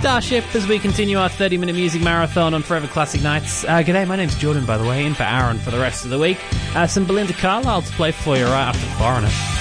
Starship as we continue our 30-minute music marathon on Forever Classic Nights. G'day, my name's Jordan, by the way, in for Aaron for the rest of the week. Some Belinda Carlisle to play for you right after Foreigner.